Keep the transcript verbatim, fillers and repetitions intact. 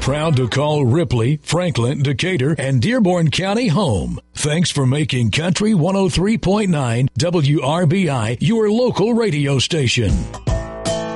Proud to call Ripley, Franklin, Decatur, and Dearborn County home. Thanks for making Country one oh three point nine W R B I your local radio station.